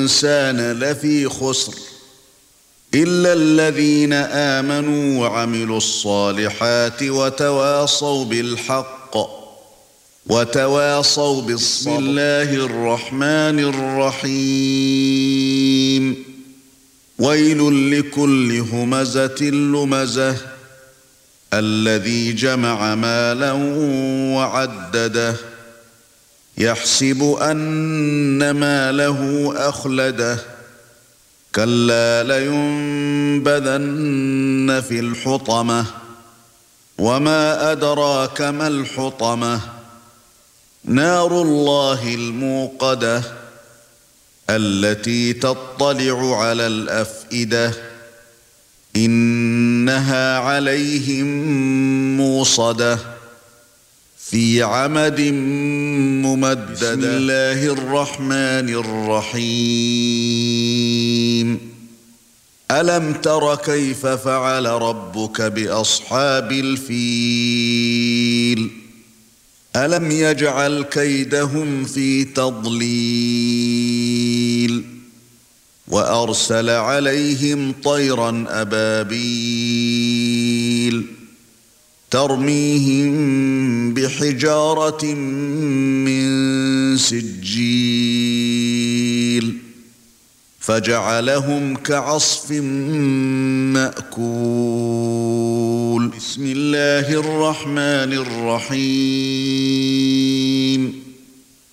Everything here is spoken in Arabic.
الإنسان لفي خسر إلا الذين آمنوا وعملوا الصالحات وتواصوا بالحق وتواصوا بالصبر. بسم الله الرحمن الرحيم. ويل لكل همزة لمزة الذي جمع مالا وعدده يحسب أن ماله أخلده كلا لينبذن في الحطمة وما أدراك ما الحطمة نار الله الموقدة التي تطلع على الأفئدة إنها عليهم موصدة في عمد ممددة. بسم الله الرحمن الرحيم. ألم تر كيف فعل ربك بأصحاب الفيل ألم يجعل كيدهم في تضليل وأرسل عليهم طيرا أبابيل ترميهم بحجارة من سجيل فجعلهم كعصف مأكول. بسم الله الرحمن الرحيم.